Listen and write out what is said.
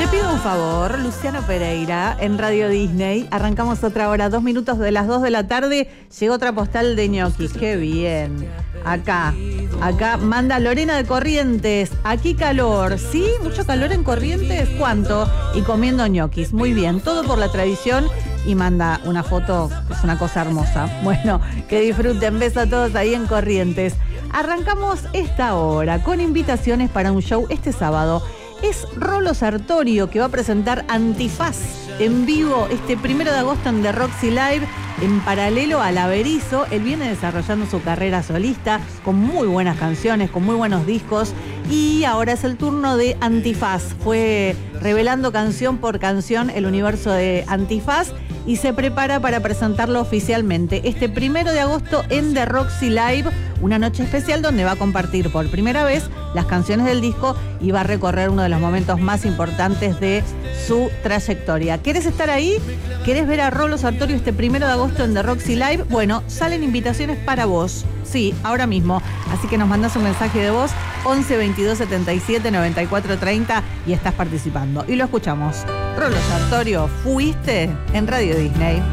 pido un favor, Luciano Pereira, en Radio Disney. Arrancamos otra hora, 2 minutos de las 2 de la tarde. Llegó otra postal de ñoquis. ¡Qué bien! Acá manda Lorena de Corrientes. Aquí calor, ¿sí? ¿Mucho calor en Corrientes? ¿Cuánto? Y comiendo ñoquis. Muy bien, todo por la tradición. Y manda una foto, es una cosa hermosa. Bueno, que disfruten. Beso a todos ahí en Corrientes. Arrancamos esta hora con invitaciones para un show este sábado. Es Rolo Sartorio, que va a presentar Antifaz en vivo este 1 de agosto en The Roxy Live, en paralelo al Averizo. Él viene desarrollando su carrera solista con muy buenas canciones, con muy buenos discos, y ahora es el turno de Antifaz. Fue revelando canción por canción el universo de Antifaz y se prepara para presentarlo oficialmente este 1 de agosto en The Roxy Live, una noche especial donde va a compartir por primera vez las canciones del disco y va a recorrer uno de los momentos más importantes de su trayectoria. ¿Querés estar ahí? ¿Querés ver a Rolo Sartorio este 1 de agosto en The Roxy Live? Bueno, salen invitaciones para vos. Sí, ahora mismo. Así que nos mandás un mensaje de voz 11 22 77 94 30 y estás participando. Y lo escuchamos. Rolo Sartorio, fuiste en Radio Disney.